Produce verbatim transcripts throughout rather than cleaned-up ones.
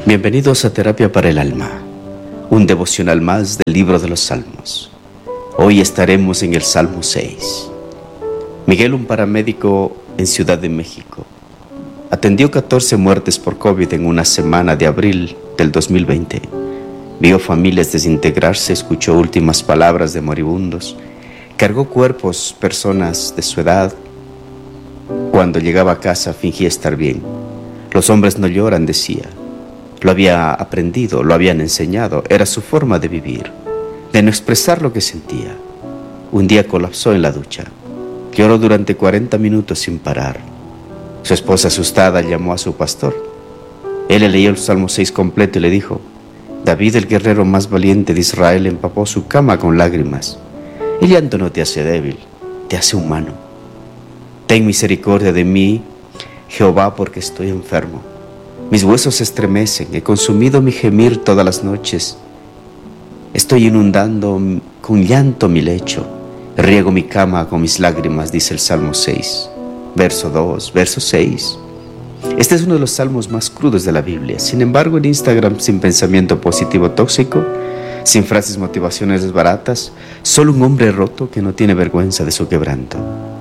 Bienvenidos a Terapia para el Alma, un devocional más del libro de los Salmos. Hoy estaremos en el Salmo seis. Miguel, un paramédico en Ciudad de México, atendió catorce muertes por COVID en una semana de abril del dos mil veinte. Vio familias desintegrarse, escuchó últimas palabras de moribundos, cargó cuerpos, personas de su edad. Cuando llegaba a casa fingía estar bien. Los hombres no lloran, decía. Lo había aprendido, lo habían enseñado, era su forma de vivir, de no expresar lo que sentía. Un día colapsó en la ducha, lloró durante cuarenta minutos sin parar. Su esposa, asustada, llamó a su pastor. Él le leyó el Salmo seis completo y le dijo: David, el guerrero más valiente de Israel, empapó su cama con lágrimas. El llanto no te hace débil, te hace humano. Ten misericordia de mí, Jehová, porque estoy enfermo. Mis huesos se estremecen, he consumido mi gemir todas las noches. Estoy inundando con llanto mi lecho, riego mi cama con mis lágrimas, dice el Salmo seis, verso dos, verso seis. Este es uno de los salmos más crudos de la Biblia. Sin embargo, en Instagram, sin pensamiento positivo tóxico, sin frases motivacionales baratas, solo un hombre roto que no tiene vergüenza de su quebranto.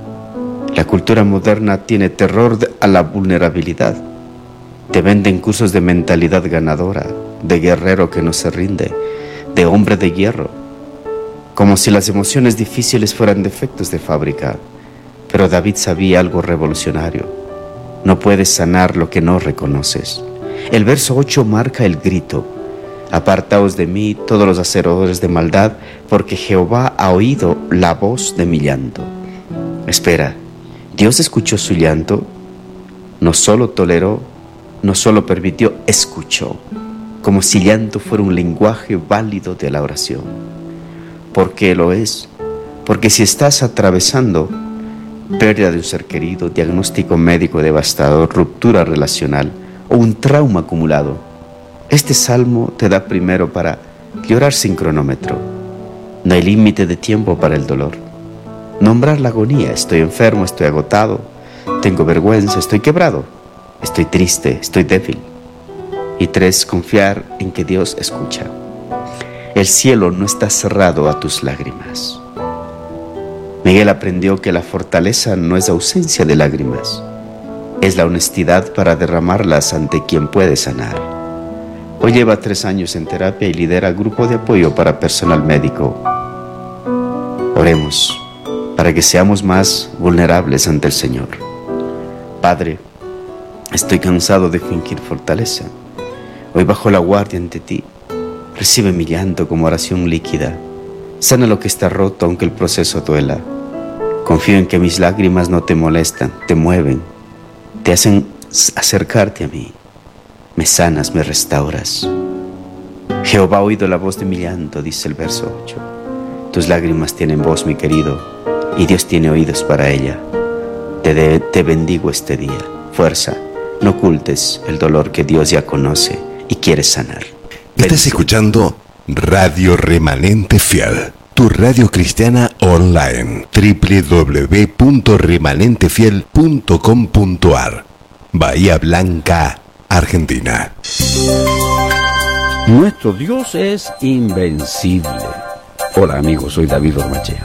La cultura moderna tiene terror a la vulnerabilidad. Te venden cursos de mentalidad ganadora, de guerrero que no se rinde, de hombre de hierro, como si las emociones difíciles fueran defectos de fábrica. Pero David sabía algo revolucionario: no puedes sanar lo que no reconoces. El verso ocho marca el grito: apartaos de mí todos los hacedores de maldad, porque Jehová ha oído la voz de mi llanto. Espera, ¿Dios escuchó su llanto? No solo toleró, no solo permitió, escuchó, como si llanto fuera un lenguaje válido de la oración. ¿Por qué lo es? Porque si estás atravesando pérdida de un ser querido, diagnóstico médico devastador, ruptura relacional o un trauma acumulado, este salmo te da primero para llorar sin cronómetro. No hay límite de tiempo para el dolor. Nombrar la agonía: estoy enfermo, estoy agotado, tengo vergüenza, estoy quebrado, estoy triste, estoy débil. Y tres, confiar en que Dios escucha. El cielo no está cerrado a tus lágrimas. Miguel aprendió que la fortaleza no es ausencia de lágrimas, es la honestidad para derramarlas ante quien puede sanar. Hoy lleva tres años en terapia y lidera grupo de apoyo para personal médico. Oremos para que seamos más vulnerables ante el Señor. Padre, estoy cansado de fingir fortaleza. Hoy bajo la guardia ante ti. Recibe mi llanto como oración líquida. Sana lo que está roto aunque el proceso duela. Confío en que mis lágrimas no te molestan, te mueven, te hacen acercarte a mí. Me sanas, me restauras. Jehová ha oído la voz de mi llanto, dice el verso ocho. Tus lágrimas tienen voz, mi querido, y Dios tiene oídos para ella. Te, de, te bendigo este día. Fuerza, no ocultes el dolor que Dios ya conoce y quiere sanar. Estás escuchando Radio Remanente Fiel, tu radio cristiana online, doble u doble u doble u punto remanente fiel punto com punto a r, Bahía Blanca, Argentina. Nuestro Dios es invencible. Hola amigos, soy David Ormachea.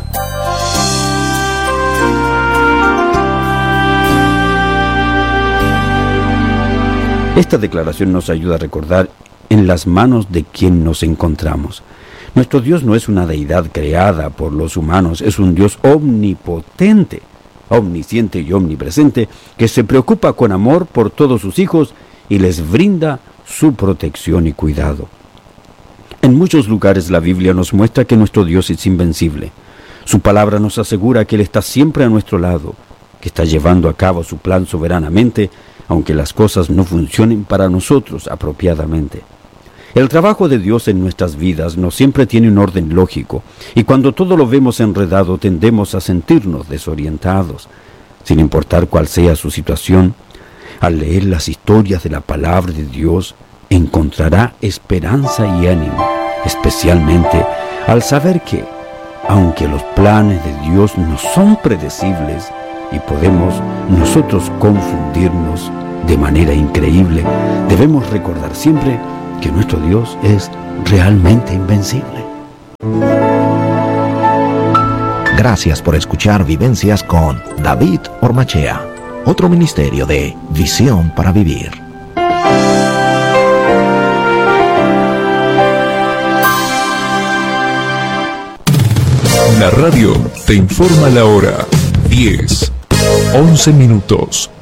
Esta declaración nos ayuda a recordar en las manos de quien nos encontramos. Nuestro Dios no es una deidad creada por los humanos, es un Dios omnipotente, omnisciente y omnipresente, que se preocupa con amor por todos sus hijos y les brinda su protección y cuidado. En muchos lugares la Biblia nos muestra que nuestro Dios es invencible. Su palabra nos asegura que Él está siempre a nuestro lado, que está llevando a cabo su plan soberanamente, aunque las cosas no funcionen para nosotros apropiadamente. El trabajo de Dios en nuestras vidas no siempre tiene un orden lógico, y cuando todo lo vemos enredado tendemos a sentirnos desorientados. Sin importar cuál sea su situación, al leer las historias de la palabra de Dios, encontrará esperanza y ánimo, especialmente al saber que, aunque los planes de Dios no son predecibles y podemos nosotros confundirnos, de manera increíble, debemos recordar siempre que nuestro Dios es realmente invencible. Gracias por escuchar Vivencias con David Ormachea, otro ministerio de Visión para Vivir. La radio te informa la hora. diez, once minutos.